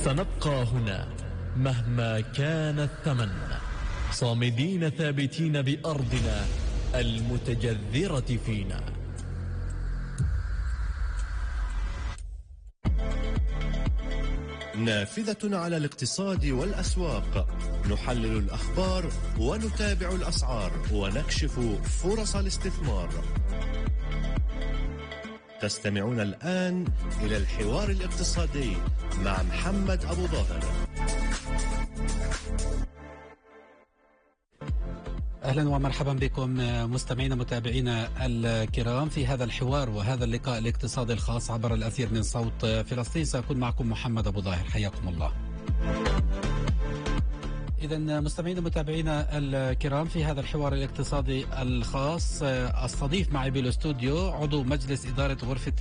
سنبقى هنا مهما كان الثمن، صامدين ثابتين بأرضنا المتجذرة فينا. نافذة على الاقتصاد والأسواق، نحلل الأخبار ونتابع الأسعار ونكشف فرص الاستثمار. تستمعون الآن إلى الحوار الاقتصادي مع محمد أبو ظاهر. أهلا ومرحبا بكم مستمعينا متابعينا الكرام في هذا الحوار وهذا اللقاء الاقتصادي الخاص عبر الأثير من صوت فلسطين. سأكون معكم محمد أبو ظاهر، حياكم الله. إذن مستمعينا متابعينا الكرام في هذا الحوار الاقتصادي الخاص أستضيف معي بالاستوديو عضو مجلس إدارة غرفة